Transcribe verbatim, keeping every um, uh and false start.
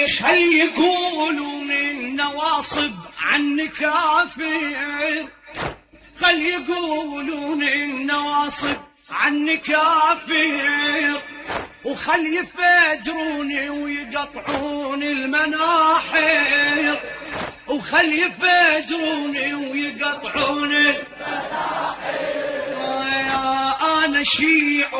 خل يقولون النواصب عنك كافر، خل يقولون النواصب عنك كافر، وخل يفجروني ويقطعون المناحر، وخل يفجروني ويقطعون المناحر. يا أنا شيع